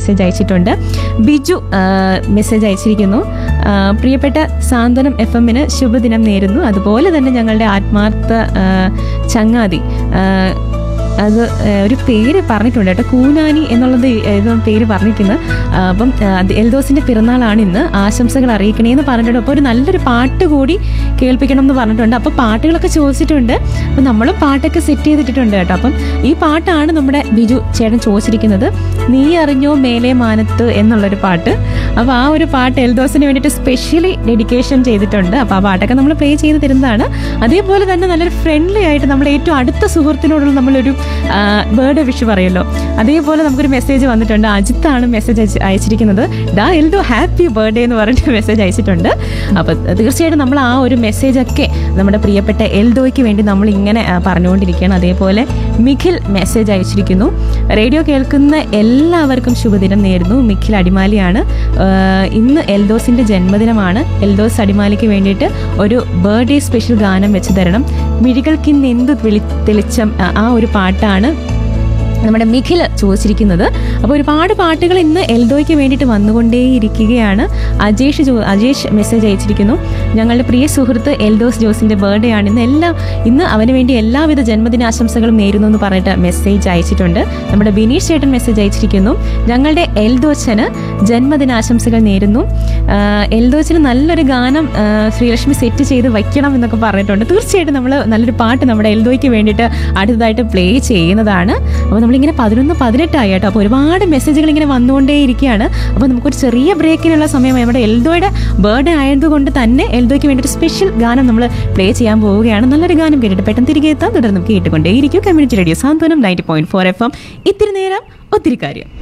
Message അയച്ചിട്ടുണ്ട്. Biju message അയച്ചിരിക്കുന്നു. പ്രിയപ്പെട്ട സാന്ത്വനം FM-ന് ശുഭദിനം നേരുന്നു. അതുപോലെ തന്നെ ഞങ്ങളുടെ ആത്മാർത്ഥ ചങ്ങാതി, അത് ഒരു പേര് പറഞ്ഞിട്ടുണ്ട് കേട്ടോ, കൂനാനി എന്നുള്ളത് പേര് പറഞ്ഞിരിക്കുന്നു. അപ്പം എൽദോസിൻ്റെ പിറന്നാളാണ് ഇന്ന്, ആശംസകൾ അറിയിക്കണേന്ന് പറഞ്ഞിട്ടുണ്ട്. അപ്പോൾ ഒരു നല്ലൊരു പാട്ട് കൂടി കേൾപ്പിക്കണം എന്ന് പറഞ്ഞിട്ടുണ്ട്. അപ്പോൾ പാട്ടുകളൊക്കെ ചോദിച്ചിട്ടുണ്ട്. അപ്പം നമ്മളും പാട്ടൊക്കെ സെറ്റ് ചെയ്തിട്ടുണ്ട് കേട്ടോ. അപ്പം ഈ പാട്ടാണ് നമ്മുടെ ബിജു ചേട്ടൻ ചോദിച്ചിരിക്കുന്നത്, നീ അറിഞ്ഞോ മേലെ മാനത്ത് എന്നുള്ളൊരു പാട്ട്. അപ്പോൾ ആ ഒരു പാട്ട് എൽദോസിന് വേണ്ടിയിട്ട് സ്പെഷ്യലി ഡെഡിക്കേഷൻ ചെയ്തിട്ടുണ്ട്. അപ്പോൾ ആ പാട്ടൊക്കെ നമ്മൾ പ്ലേ ചെയ്ത് തരുന്നതാണ്. അതേപോലെ തന്നെ നല്ലൊരു ഫ്രണ്ട്ലി ആയിട്ട് നമ്മൾ ഏറ്റവും അടുത്ത സുഹൃത്തിനോടുള്ള നമ്മളൊരു ബർത്ത്ഡേ വിഷ് പറയുമല്ലോ, അതേപോലെ നമുക്കൊരു മെസ്സേജ് വന്നിട്ടുണ്ട്. അജിത്താണ് മെസ്സേജ് അയച്ചിരിക്കുന്നത്. ഡാ എൽദോ ഹാപ്പി ബർത്ത്ഡേ എന്ന് പറഞ്ഞിട്ട് മെസ്സേജ് അയച്ചിട്ടുണ്ട്. അപ്പോൾ തീർച്ചയായിട്ടും നമ്മൾ ആ ഒരു മെസ്സേജൊക്കെ നമ്മുടെ പ്രിയപ്പെട്ട എൽദോയ്ക്ക് വേണ്ടി നമ്മൾ ഇങ്ങനെ പറഞ്ഞുകൊണ്ടിരിക്കുകയാണ്. അതേപോലെ മിഖിൽ മെസ്സേജ് അയച്ചിരിക്കുന്നു. റേഡിയോ കേൾക്കുന്ന എല്ലാവർക്കും ശുഭദിനം നേരുന്നു. മിഖിൽ അടിമാലിയാണ്. ഇന്ന് എൽദോസിൻ്റെ ജന്മദിനമാണ്. എൽദോസ് അടിമാലിക്ക് വേണ്ടിയിട്ട് ഒരു ബർത്ത്ഡേ സ്പെഷ്യൽ ഗാനം വെച്ച് തരണം. മിഴികൾക്കിന്ന് എന്ത് തെളിച്ചം, ആ ഒരു പാട്ടാണ് നമ്മുടെ മിഖിൽ ചോദിച്ചിരിക്കുന്നത്. അപ്പോൾ ഒരുപാട് പാട്ടുകൾ ഇന്ന് എൽദോയ്ക്ക് വേണ്ടിയിട്ട് വന്നുകൊണ്ടേയിരിക്കുകയാണ്. അജേഷ് മെസ്സേജ് അയച്ചിരിക്കുന്നു. ഞങ്ങളുടെ പ്രിയ സുഹൃത്ത് എൽദോസ് ജോസിൻ്റെ ബർത്ത്ഡേ ആണ് ഇന്ന് അവന് വേണ്ടി എല്ലാവിധ ജന്മദിനാശംസകളും നേരുന്നു എന്ന് പറഞ്ഞിട്ട് മെസ്സേജ് അയച്ചിട്ടുണ്ട്. നമ്മുടെ ബിനീഷ് ചേട്ടൻ മെസ്സേജ് അയച്ചിരിക്കുന്നു. ഞങ്ങളുടെ എൽദോച്ചന് ജന്മദിനാശംസകൾ നേരുന്നു. എൽദോച്ചിന് നല്ലൊരു ഗാനം ശ്രീലക്ഷ്മി സെറ്റ് ചെയ്ത് വയ്ക്കണം എന്നൊക്കെ പറഞ്ഞിട്ടുണ്ട്. തീർച്ചയായിട്ടും നമ്മൾ നല്ലൊരു പാട്ട് നമ്മുടെ എൽദോയ്ക്ക് വേണ്ടിയിട്ട് അടുത്തതായിട്ട് പ്ലേ ചെയ്യുന്നതാണ്. അപ്പോൾ നമ്മളിങ്ങനെ 11:18 കേട്ടോ. അപ്പോൾ ഒരുപാട് മെസ്സേജുകൾ ഇങ്ങനെ വന്നുകൊണ്ടേയിരിക്കുകയാണ്. അപ്പോൾ നമുക്കൊരു ചെറിയ ബ്രേക്കിനുള്ള സമയമായി. നമ്മുടെ എൽദോയുടെ ബർത്ത്ഡേ ആയതുകൊണ്ട് തന്നെ എൽദോയ്ക്ക് വേണ്ടി ഒരു സ്പെഷ്യൽ ഗാനം നമ്മൾ പ്ലേ ചെയ്യാൻ പോവുകയാണ്. നല്ലൊരു ഗാനം കേട്ടിട്ട് പെട്ടെന്ന് തിരികെ എത്താം. തുടർന്ന് കേട്ടുകൊണ്ടേയിരിക്കും കമ്മ്യൂണിറ്റി റേഡിയോ സാന്ത്വനം 90.4 FM. ഇത്തിരി നേരം ഒത്തിരി കാര്യം.